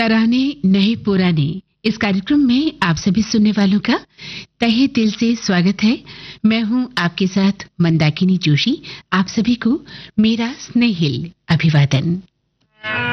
तराने नए पुराने इस कार्यक्रम में आप सभी सुनने वालों का तहे दिल से स्वागत है। मैं हूं आपके साथ मंदाकिनी जोशी। आप सभी को मेरा स्नेहिल अभिवादन।